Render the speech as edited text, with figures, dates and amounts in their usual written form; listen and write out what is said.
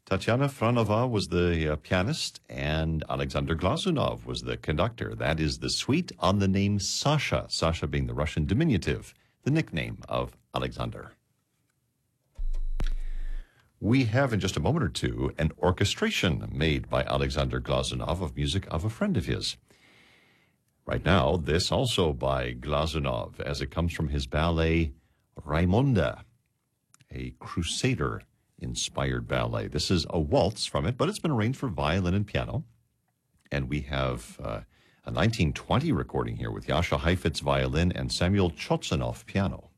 Tatiana Franova was the pianist, and Alexander Glazunov was the conductor. That is the suite on the name Sasha, Sasha being the Russian diminutive, the nickname of Alexander. We have in just a moment or two an orchestration made by Alexander Glazunov of music of a friend of his. Right now, this also by Glazunov, as it comes from his ballet Raimonda, a Crusader-inspired ballet. This is a waltz from it, but it's been arranged for violin and piano. And we have a 1920 recording here with Jascha Heifetz violin and Samuel Chotsanov piano.